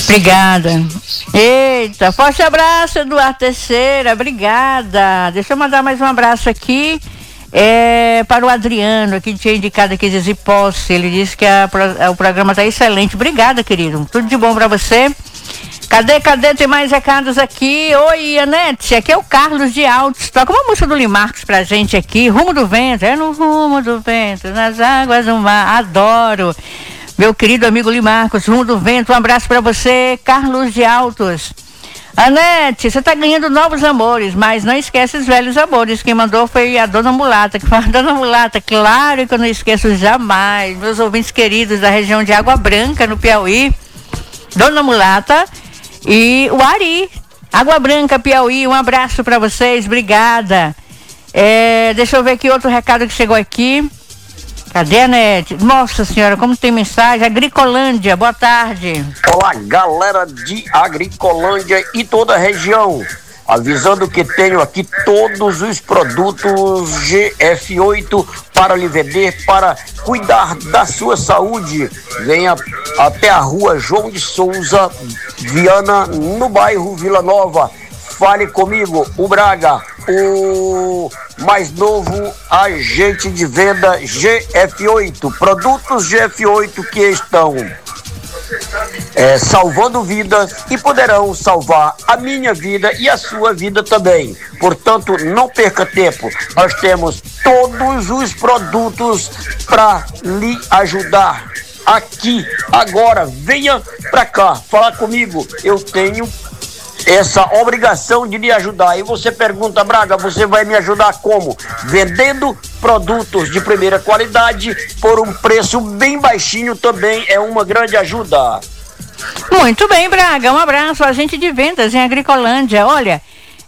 Obrigada. Eita, forte abraço, Eduardo Teixeira, obrigada. Deixa eu mandar mais um abraço aqui para o Adriano, que tinha indicado aqui de Posse. Ele disse que o programa está excelente. Obrigada, querido. Tudo de bom para você. Cadê? Tem mais recados aqui. Oi, Anete, aqui é o Carlos de Altos. Toca uma música do Limarcos pra gente aqui. Rumo do Vento, no rumo do vento, nas águas do mar. Adoro. Meu querido amigo Limarcos, Rumo do Vento, um abraço pra você, Carlos de Altos. Anete, você tá ganhando novos amores, mas não esquece os velhos amores. Quem mandou foi a Dona Mulata, que fala, Dona Mulata, claro que eu não esqueço jamais. Meus ouvintes queridos da região de Água Branca, no Piauí. Dona Mulata e o Ari, Água Branca, Piauí, um abraço para vocês, obrigada. Deixa eu ver aqui outro recado que chegou aqui. Cadê, Anete? Nossa senhora, como tem mensagem. Agricolândia, boa tarde. Olá, galera de Agricolândia e toda a região. Avisando que tenho aqui todos os produtos GF8 para lhe vender, para cuidar da sua saúde. Venha até a rua João de Souza, Viana, no bairro Vila Nova. Fale comigo, o Braga, o mais novo agente de venda GF8. Produtos GF8 que estão salvando vidas e poderão salvar a minha vida e a sua vida também. Portanto, não perca tempo. Nós temos todos os produtos para lhe ajudar. Aqui, agora, venha para cá, falar comigo. Eu tenho essa obrigação de lhe ajudar. E você pergunta, Braga, você vai me ajudar como? Vendendo produtos de primeira qualidade por um preço bem baixinho também é uma grande ajuda. Muito bem, Braga, um abraço, agente de vendas em Agricolândia. Olha,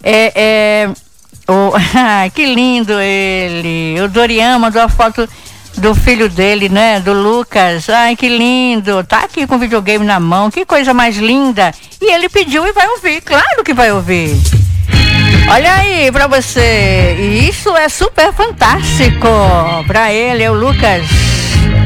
que lindo ele. O Dorian mandou a foto do filho dele, né? Do Lucas. Ai, que lindo. Tá aqui com o videogame na mão. Que coisa mais linda. E ele pediu e vai ouvir. Claro que vai ouvir. Olha aí pra você. E isso é super fantástico. Pra ele, é o Lucas.